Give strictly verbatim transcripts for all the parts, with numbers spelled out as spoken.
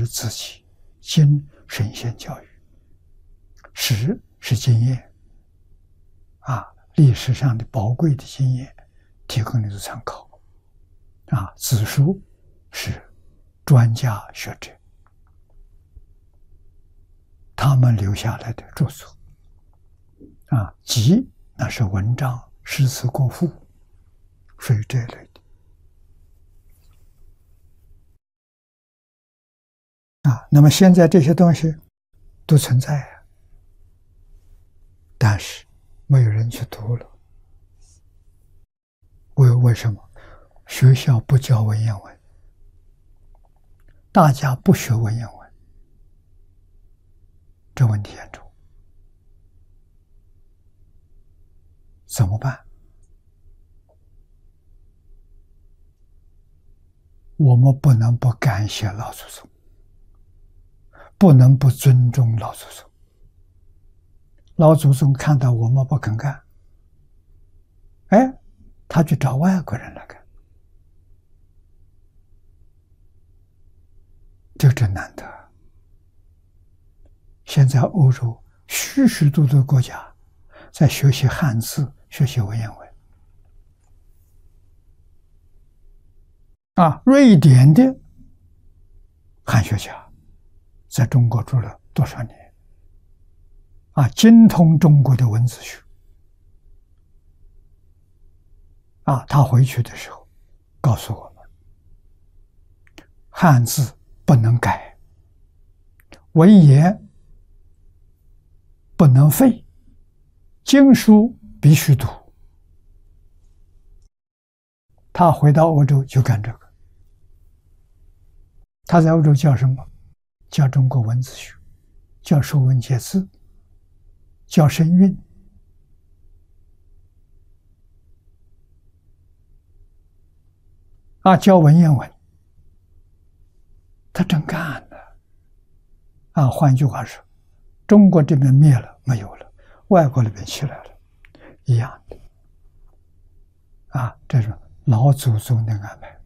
是自己，经神仙教育，史是经验啊，历史上的宝贵的经验提供你的参考啊，子书是专家学者他们留下来的著作啊，集那是文章诗词歌赋，属于这一类的啊。那么现在这些东西都存在啊，但是没有人去读了。为为什么？学校不教文言文，大家不学文言文，这问题严重。怎么办？我们不能不感谢老祖宗，不能不尊重老祖宗。老祖宗看到我们不肯干，哎，他去找外国人来干，这真难得。现在欧洲许许多多国家在学习汉字，学习文言文啊。瑞典的汉学家在中国住了多少年啊，精通中国的文字学啊。他回去的时候告诉我们，汉字不能改，文言不能废，经书必须读。他回到欧洲就干这个。他在欧洲教什么？教中国文字学，教说文解字，教声韵啊，教文言文。他真干了啊！换句话说，中国这边灭了，没有了，外国那边起来了，一样的啊！这是老祖宗的安排，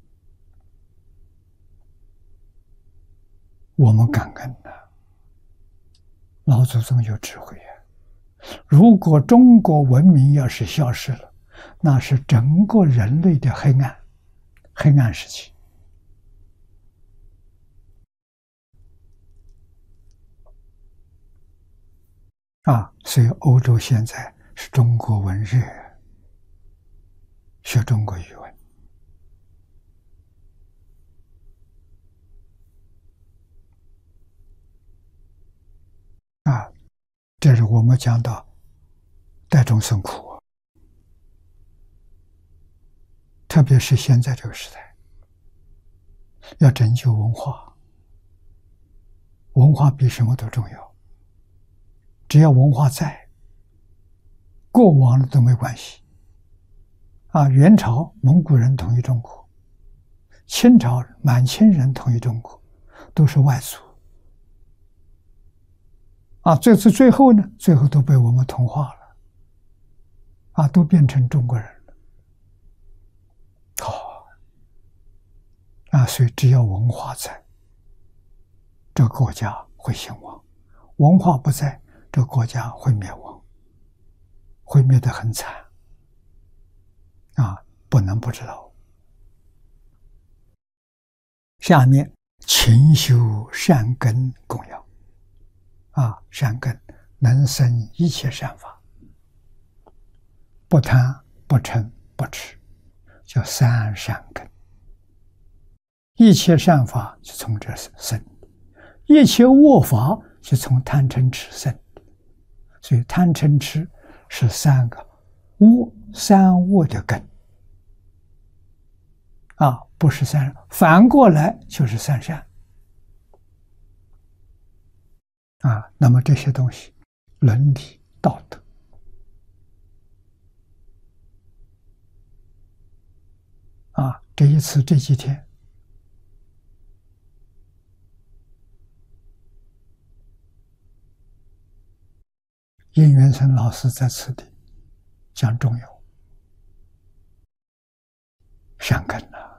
我们感恩的。老祖宗有智慧啊！如果中国文明要是消失了，那是整个人类的黑暗，黑暗时期。啊，所以欧洲现在是中国文热，学中国语文啊。这是我们讲到代众生苦，特别是现在这个时代，要拯救文化，文化比什么都重要。只要文化在，过往的都没关系啊。元朝蒙古人统一中国，清朝满清人统一中国，都是外族啊。这次最后呢，最后都被我们同化了啊，都变成中国人了。好、哦、啊，所以只要文化在，这个国家会兴旺；文化不在，这个国家会灭亡，会灭得很惨啊！不能不知道。下面勤修善根供养啊，善根能生一切善法，不贪不嗔不痴，叫三善根。一切善法就从这生，一切恶法就从贪嗔痴生。所以贪嗔痴是三个恶，三恶的根啊，不是三善，反过来就是三善啊。那么这些东西，伦理道德啊，这一次这几天，应元生老师在此地讲中有善根了。